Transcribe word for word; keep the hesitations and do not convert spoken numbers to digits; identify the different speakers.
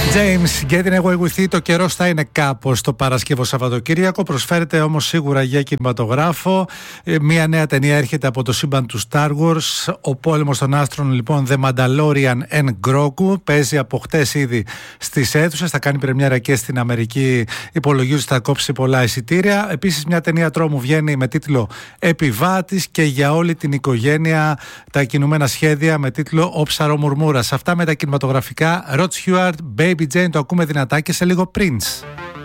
Speaker 1: James, Getting Away With It. Το καιρό θα είναι κάπως το Παρασκευό Σαββατοκύριακο. Προσφέρεται όμως σίγουρα για κινηματογράφο. Μία νέα ταινία έρχεται από το σύμπαν του Star Wars. Ο πόλεμος των άστρων, λοιπόν, The Mandalorian and Grogu. Παίζει από χτες ήδη στις αίθουσες. Θα κάνει πρεμιέρα και στην Αμερική. Υπολογίζουν θα κόψει πολλά εισιτήρια. Επίσης, μια ταινία τρόμου βγαίνει με τίτλο Επιβάτης και για όλη την οικογένεια. Τα κινούμενα σχέδια με τίτλο Ο Ψαρομουρμούρας. Αυτά με τα κινηματογραφικά. Rod Stewart, Baby Jane, το ακούμε δυνατά και σε λίγο Prince.